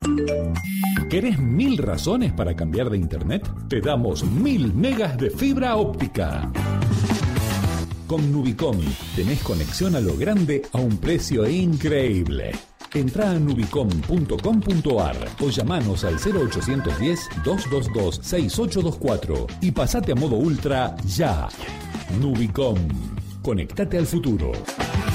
¿Querés 1000 razones para cambiar de internet? Te damos 1000 megas de fibra óptica. Con Nubicom tenés conexión a lo grande a un precio increíble. Entrá a nubicom.com.ar o llamanos al 0810-222-6824 y pasate a modo ultra ya. Nubicom. Conectate al futuro.